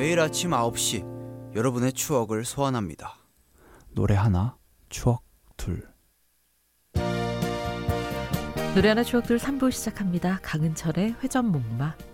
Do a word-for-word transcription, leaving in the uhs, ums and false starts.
매일 아침 아홉 시 여러분의 추억을 소환합니다. 노래 하나, 추억 둘. 노래 하나 추억 둘 삼 부 시작합니다. 강은철의 회전목마.